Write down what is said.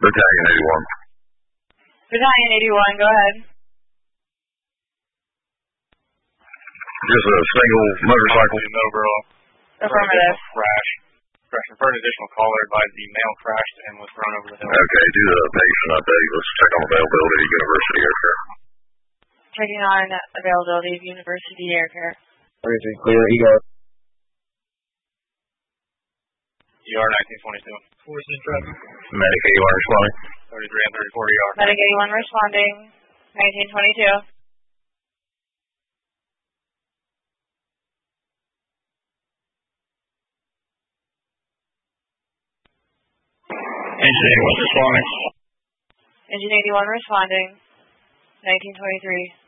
Battalion 81. Battalion 81, go ahead. Just a single motorcycle. Middleborough. Affirmative. Crash. For an additional caller, advised the male crashed and was run over the hill. Okay, do the patient update. Let's check on availability of University Aircare. Checking on availability of University Aircare. Everything clear, ER. ER 1922. Medic 81 responding. 33 and 34 ER. Medic 81 responding. 1922. Engine 81 responding. Engine 81 responding. 1923.